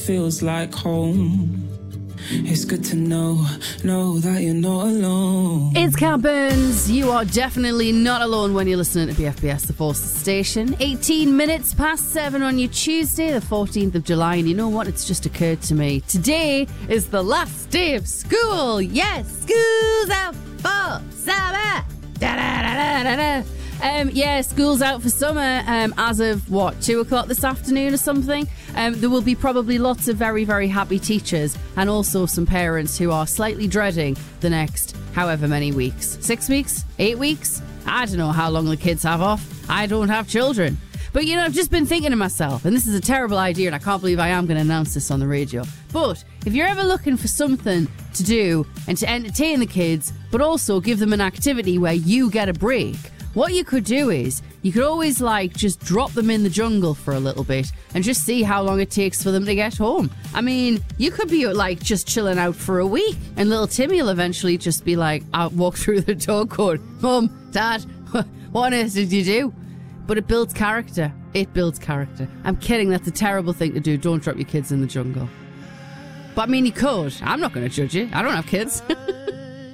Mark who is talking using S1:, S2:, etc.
S1: feels like home. It's good to know that you're not alone.
S2: It's Cat Burns. You are definitely not alone when you're listening to BFBS, the Forces Station. 18 minutes past 7 on your Tuesday, the 14th of July. And you know what? It's just occurred to me. Today is the last day of school. Yes, school's out for summer. Da-da-da-da-da-da. School's out for summer as of, 2 o'clock this afternoon or something. There will be probably lots of very, very happy teachers and also some parents who are slightly dreading the next however many weeks. 6 weeks? 8 weeks? I don't know how long the kids have off. I don't have children. But, I've just been thinking to myself, and this is a terrible idea, and I can't believe I am going to announce this on the radio. But if you're ever looking for something to do and to entertain the kids, but also give them an activity where you get a break, what you could do is, you could always just drop them in the jungle for a little bit and just see how long it takes for them to get home. I mean, you could be just chilling out for a week and little Timmy will eventually just be out, walk through the door going, Mum, Dad, what on earth did you do? But it builds character. It builds character. I'm kidding, that's a terrible thing to do. Don't drop your kids in the jungle. But I mean, you could. I'm not going to judge you. I don't have kids.